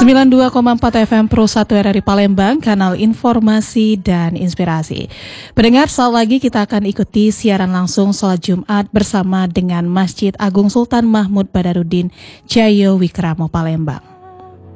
92,4 FM Pro 1 RRI Palembang, kanal informasi dan inspirasi. Pendengar, saat lagi kita akan ikuti siaran langsung sholat Jumat bersama dengan Masjid Agung Sultan Mahmud Badarudin Jaya Wikramo Palembang.